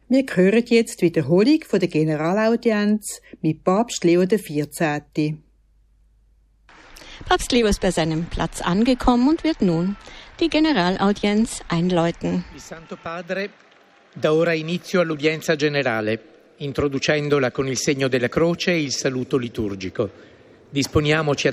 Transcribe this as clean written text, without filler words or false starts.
Wir hören jetzt die Wiederholung von der Generalaudienz mit Papst Leo XIV. Papst Leo ist bei seinem Platz angekommen und wird nun die Generalaudienz einläuten. Il Santo Padre dà ora inizio all'udienza generale, introducendola con il segno della croce e il saluto liturgico. Disponiamoci